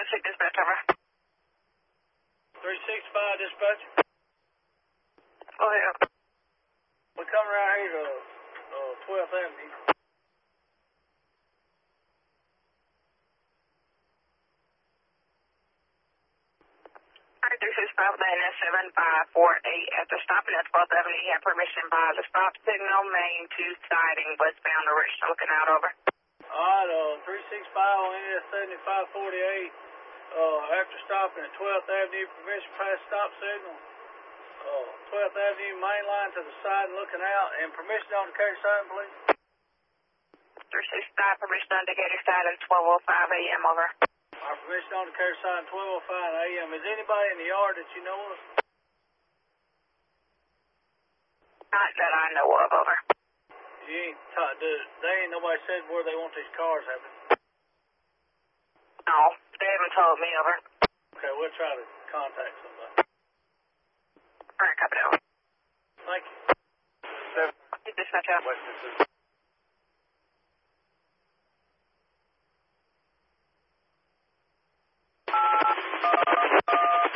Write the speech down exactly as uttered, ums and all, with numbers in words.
Genesee dispatch, over. three sixty-five dispatch. Go ahead. We're coming around here to uh, twelfth Avenue. three sixty-five, then seven five four eight. After stopping at twelfth Avenue, you have permission by the stop signal, main two siding, westbound direction, looking out, over. Alright, uh, three sixty-five on N S seventy-five forty-eight. Uh, after stopping at twelfth Avenue, permission past stop signal. Uh, twelfth Avenue, main line to the side and looking out. And permission on the carry sign, please. three sixty-five, permission on the carry sign at twelve oh five A M, over. Our permission on the carry sign, twelve oh five A M. Is anybody in the yard that you know of? Not that I know of, over. You ain't taught, they ain't nobody said where they want these cars, have they? No, they haven't told me, over. Okay, we'll try to contact somebody. Alright, copy, over. Thank you. Dispatch out.